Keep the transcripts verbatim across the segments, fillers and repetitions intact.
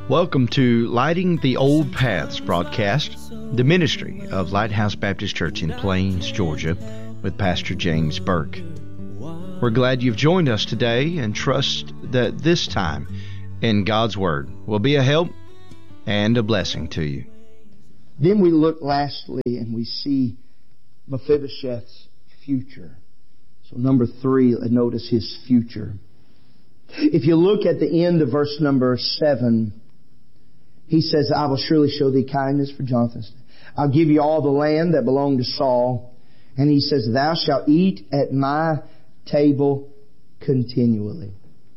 Welcome to Lighting the Old Paths broadcast, the ministry of Lighthouse Baptist Church in Plains, Georgia, with Pastor James Burke. We're glad you've joined us today and trust that this time in God's Word will be a help and a blessing to you. Then we look lastly and we see Mephibosheth's future. So number three, notice his future. If you look at the end of verse number seven, he says, I will surely show thee kindness for Jonathan. I'll give you all the land that belonged to Saul. And he says, thou shalt eat at my table continually.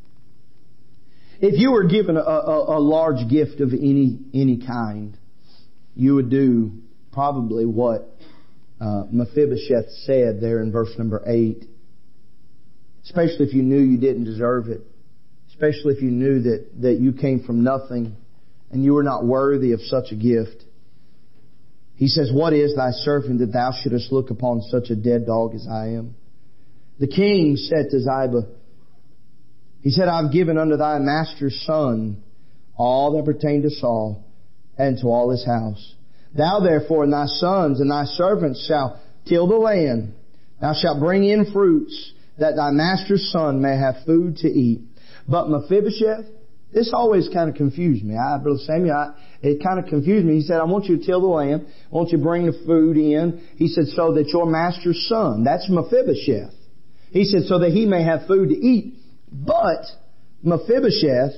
If you were given a, a, a large gift of any any kind, you would do probably what uh, Mephibosheth said there in verse number eight. Especially if you knew you didn't deserve it. Especially if you knew that, that you came from nothing and you were not worthy of such a gift. He says, what is thy servant that thou shouldest look upon such a dead dog as I am? The king said to Ziba, he said, I've given unto thy master's son all that pertained to Saul and to all his house. Thou therefore and thy sons and thy servants shall till the land. Thou shalt bring in fruits, that thy master's son may have food to eat. But Mephibosheth, this always kind of confused me. I, Brother Samuel, I, it kind of confused me. He said, I want you to till the land. I want you to bring the food in. He said, so that your master's son, that's Mephibosheth. He said, so that he may have food to eat. But Mephibosheth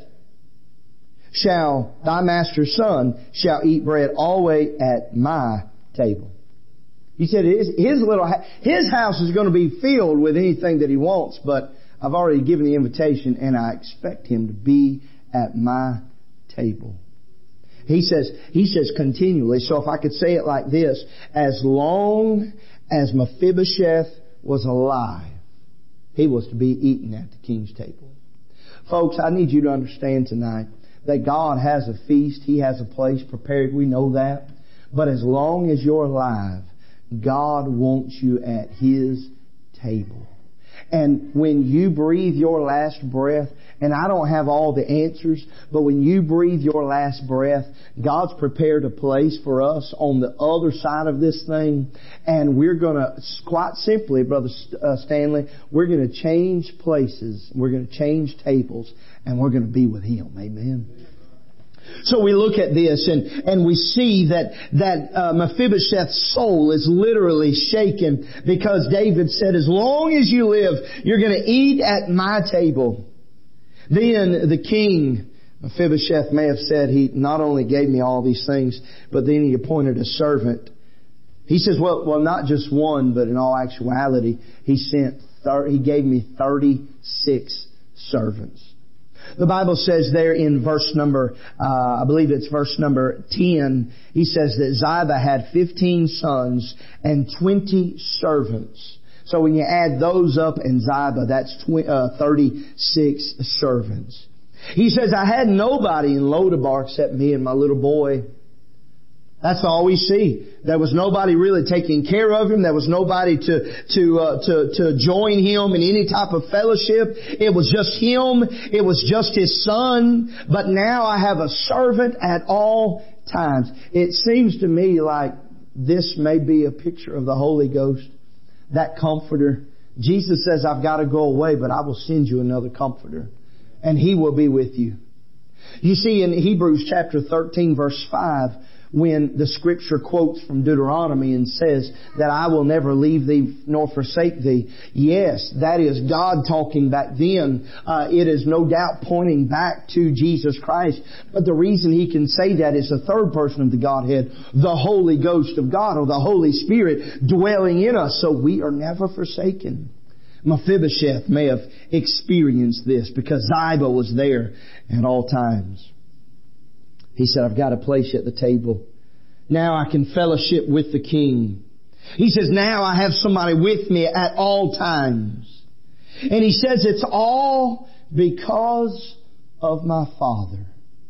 shall, thy master's son, shall eat bread always at my table. He said his, his little, his house is going to be filled with anything that he wants, but I've already given the invitation and I expect him to be at my table. He says, he says continually, so if I could say it like this, as long as Mephibosheth was alive, he was to be eaten at the king's table. Folks, I need you to understand tonight that God has a feast. He has a place prepared. We know that. But as long as you're alive, God wants you at His table. And when you breathe your last breath, and I don't have all the answers, but when you breathe your last breath, God's prepared a place for us on the other side of this thing. And we're going to, quite simply, Brother Stanley, we're going to change places. We're going to change tables. And we're going to be with Him. Amen. So we look at this and, and we see that, that uh, Mephibosheth's soul is literally shaken because David said, as long as you live, you're going to eat at my table. Then the king, Mephibosheth, may have said, he not only gave me all these things, but then he appointed a servant. He says, well, well, not just one, but in all actuality, he sent, thir- he gave me thirty-six servants. The Bible says there in verse number, uh, I believe it's verse number ten, he says that Ziba had fifteen sons and twenty servants. So when you add those up and Ziba, that's tw- uh, thirty-six servants. He says, I had nobody in Lodabar except me and my little boy. That's all we see. There was nobody really taking care of him. There was nobody to to uh, to to join him in any type of fellowship. It was just him. It was just his son. But now I have a servant at all times. It seems to me like this may be a picture of the Holy Ghost, that comforter. Jesus says, I've got to go away, but I will send you another comforter, and He will be with you. You see, in Hebrews chapter thirteen, verse five, when the Scripture quotes from Deuteronomy and says that I will never leave thee nor forsake thee. Yes, that is God talking back then. Uh, it is no doubt pointing back to Jesus Christ. But the reason He can say that is the third person of the Godhead, the Holy Ghost of God, or the Holy Spirit dwelling in us. So we are never forsaken. Mephibosheth may have experienced this because Ziba was there at all times. He said, I've got a place at the table. Now I can fellowship with the king. He says, now I have somebody with me at all times. And he says, it's all because of my Father.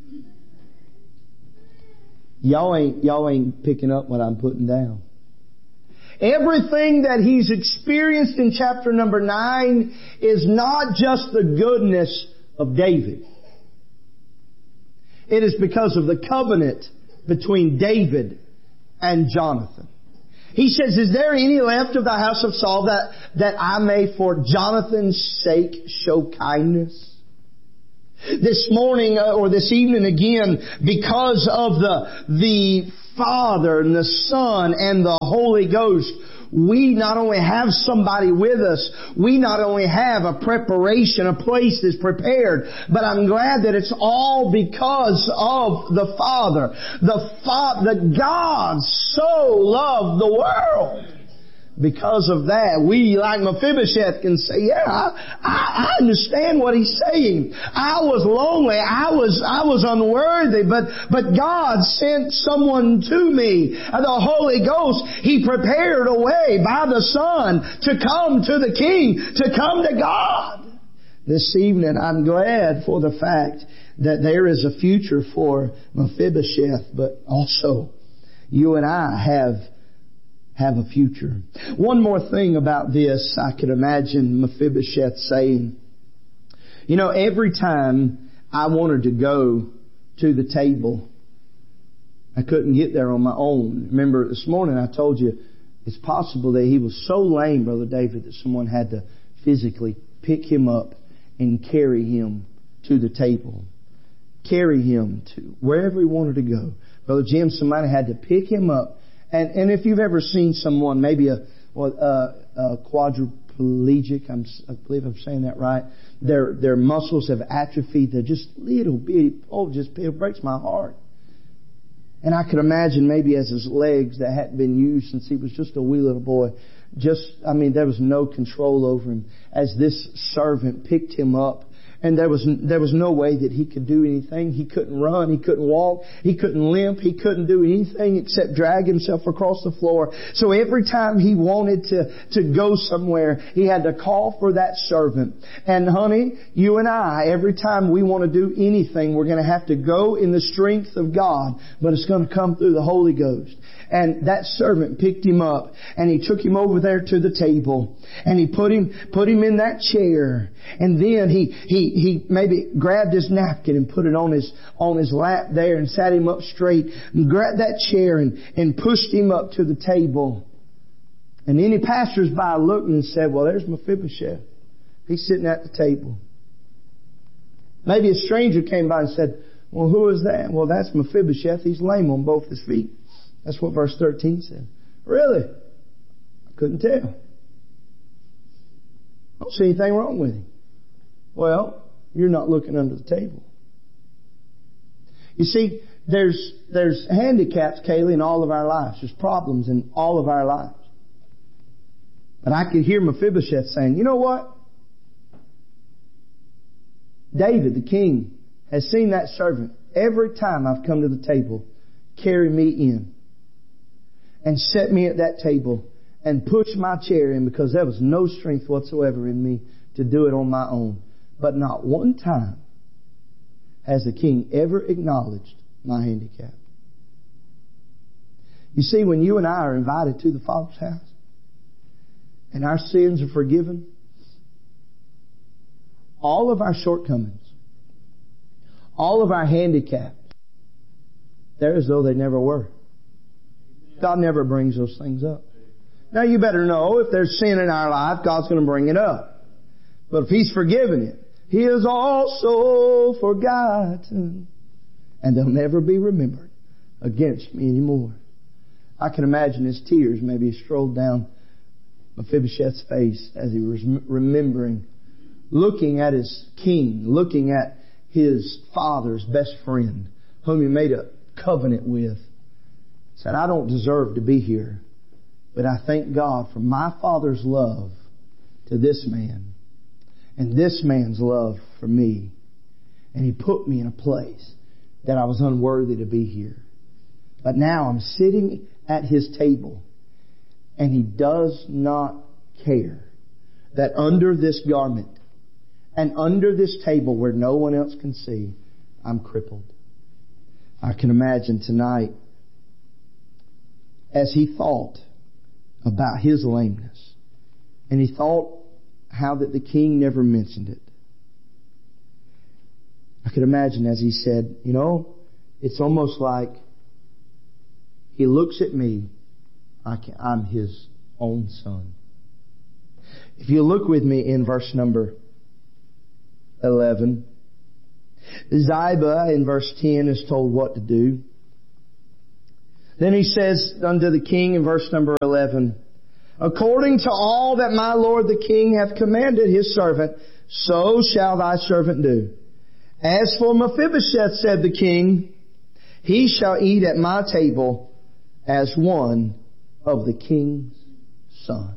Y'all ain't, y'all ain't picking up what I'm putting down. Everything that he's experienced in chapter number nine is not just the goodness of David. It is because of the covenant between David and Jonathan. He says, is there any left of the house of Saul that, that I may for Jonathan's sake show kindness? This morning uh, or this evening again, because of the, the Father and the Son and the Holy Ghost, we not only have somebody with us, we not only have a preparation, a place that's prepared, but I'm glad that it's all because of the Father. The Father, the God so loved the world. Because of that, we, like Mephibosheth, can say, yeah, I, I, I understand what he's saying. I was lonely. I was, I was unworthy, but, but God sent someone to me. The Holy Ghost, He prepared a way by the Son to come to the King, to come to God. This evening, I'm glad for the fact that there is a future for Mephibosheth, but also you and I have have a future. One more thing about this, I could imagine Mephibosheth saying, you know, every time I wanted to go to the table, I couldn't get there on my own. Remember this morning I told you it's possible that he was so lame, Brother David, that someone had to physically pick him up and carry him to the table. Carry him to wherever he wanted to go. Brother Jim, somebody had to pick him up. And, and if you've ever seen someone, maybe a, well, a, a quadriplegic, I'm, I believe I'm saying that right, their their muscles have atrophied. They're just little bitty. Oh, just it breaks my heart. And I could imagine maybe as his legs that hadn't been used since he was just a wee little boy, just, I mean, there was no control over him as this servant picked him up. And there was there was no way that he could do anything. He couldn't run. He couldn't walk. He couldn't limp. He couldn't do anything except drag himself across the floor. So every time he wanted to, to go somewhere, he had to call for that servant. And honey, you and I, every time we want to do anything, we're going to have to go in the strength of God. But it's going to come through the Holy Ghost. And that servant picked him up and he took him over there to the table. And he put him put him in that chair. And then he he He maybe grabbed his napkin and put it on his on his lap there and sat him up straight and grabbed that chair and, and pushed him up to the table. And any passers-by looked and said, well, there's Mephibosheth. He's sitting at the table. Maybe a stranger came by and said, well, who is that? Well, that's Mephibosheth. He's lame on both his feet. That's what verse thirteen said. Really? I couldn't tell. I don't see anything wrong with him. Well, you're not looking under the table. You see, there's there's handicaps, Kaylee, in all of our lives. There's problems in all of our lives. But I could hear Mephibosheth saying, you know what? David, the king, has seen that servant every time I've come to the table carry me in and set me at that table and push my chair in because there was no strength whatsoever in me to do it on my own. But not one time has the king ever acknowledged my handicap. You see, when you and I are invited to the Father's house and our sins are forgiven, all of our shortcomings, all of our handicaps, they're as though they never were. God never brings those things up. Now you better know if there's sin in our life, God's going to bring it up. But if He's forgiven it, He is also forgotten, and they'll never be remembered against me anymore. I can imagine his tears maybe strolled down Mephibosheth's face as he was remembering, looking at his king, looking at his father's best friend, whom he made a covenant with. Said, I don't deserve to be here, but I thank God for my father's love to this man and this man's love for me. And He put me in a place that I was unworthy to be here. But now I'm sitting at His table, and He does not care that under this garment and under this table where no one else can see, I'm crippled. I can imagine tonight, as he thought about his lameness, and he thought how that the king never mentioned it. I could imagine as he said, you know, It's almost like He looks at me, I can, I'm His own son. If you look with me in verse number eleven, Ziba in verse ten is told what to do. Then he says unto the king in verse number eleven, according to all that my lord the king hath commanded his servant, so shall thy servant do. As for Mephibosheth, said the king, he shall eat at my table as one of the king's son.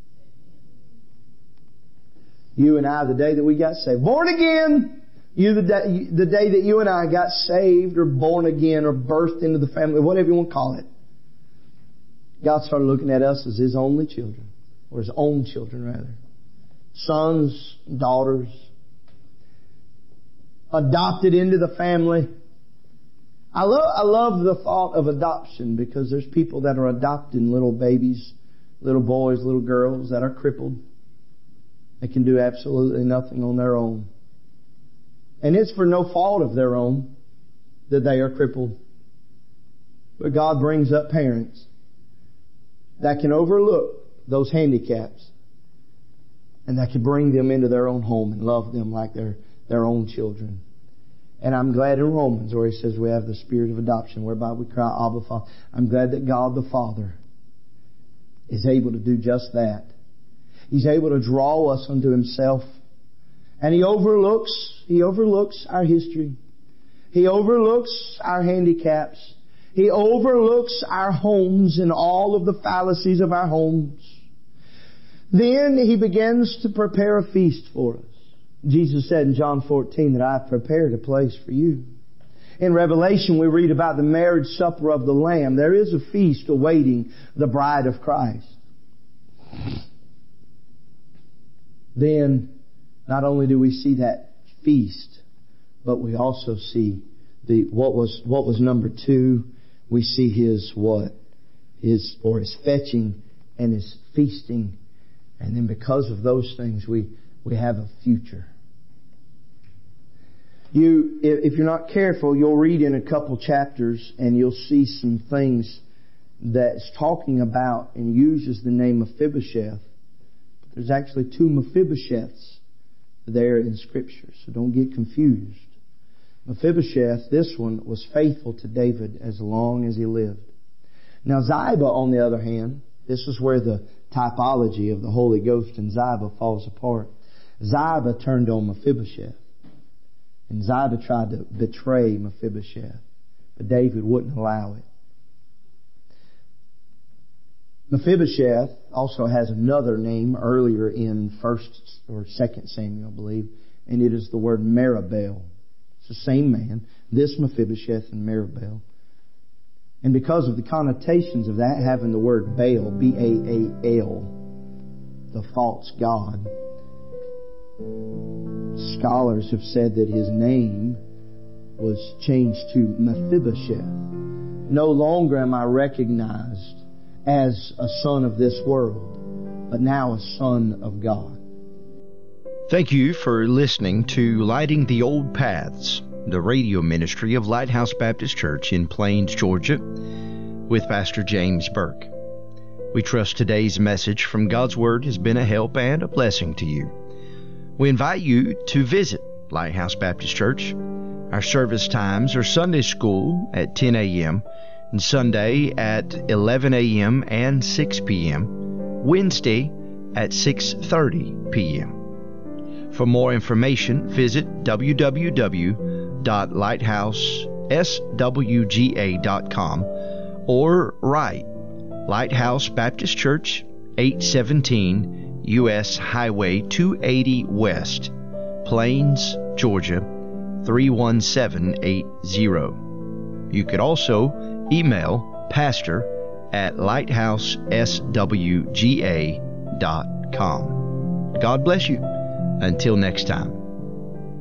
You and I, the day that we got saved, born again. You, the day, the day that you and I got saved or born again or birthed into the family, whatever you want to call it, God started looking at us as His only children, or His own children rather. Sons, daughters, adopted into the family. I love, I love the thought of adoption, because there's people that are adopting little babies, little boys, little girls that are crippled. They can do absolutely nothing on their own. And it's for no fault of their own that they are crippled. But God brings up parents that can overlook those handicaps, and that can bring them into their own home and love them like their, their own children. And I'm glad in Romans where He says we have the spirit of adoption, whereby we cry, Abba, Father. I'm glad that God the Father is able to do just that. He's able to draw us unto Himself. And He overlooks, He overlooks our history. He overlooks our handicaps. He overlooks our homes and all of the fallacies of our homes. Then He begins to prepare a feast for us. Jesus said in John fourteen that I've prepared a place for you. In Revelation we read about the marriage supper of the Lamb. There is a feast awaiting the bride of Christ. Then not only do we see that feast, but we also see the what was what was number two. We see His what? His or His fetching and His feasting. And then because of those things we, we have a future. You if you're not careful, you'll read in a couple chapters and you'll see some things that's talking about and uses the name Mephibosheth. But there's actually two Mephibosheths there in Scripture, so don't get confused. Mephibosheth, this one, was faithful to David as long as he lived. Now Ziba, on the other hand, this is where the typology of the Holy Ghost in Ziba falls apart. Ziba turned on Mephibosheth. And Ziba tried to betray Mephibosheth, but David wouldn't allow it. Mephibosheth also has another name earlier in First or Second Samuel, I believe, and it is the word Meribel. It's the same man, this Mephibosheth and Meribel. And because of the connotations of that, having the word Baal, B A A L, the false god, scholars have said that his name was changed to Mephibosheth. No longer am I recognized as a son of this world, but now a son of God. Thank you for listening to Lighting the Old Paths, the radio ministry of Lighthouse Baptist Church in Plains, Georgia, with Pastor James Burke. We trust today's message from God's Word has been a help and a blessing to you. We invite you to visit Lighthouse Baptist Church. Our service times are Sunday school at ten a.m., and Sunday at eleven a.m. and six p.m., Wednesday at six thirty p.m. For more information, visit w w w dot lighthouse s w g a dot com or write Lighthouse Baptist Church, eight seventeen U S Highway two eighty West, Plains, Georgia, three one seven eight zero. You could also email pastor at lighthouse s w g a dot com. God bless you. Until next time.